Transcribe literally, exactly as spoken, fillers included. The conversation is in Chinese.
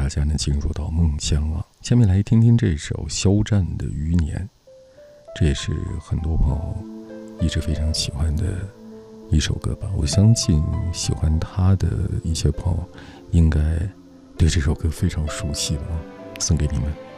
大家呢进入到梦乡啊。下面来听听这首肖战的《余年》，这也是很多朋友一直非常喜欢的一首歌吧。我相信喜欢他的一些朋友应该对这首歌非常熟悉了，送给你们。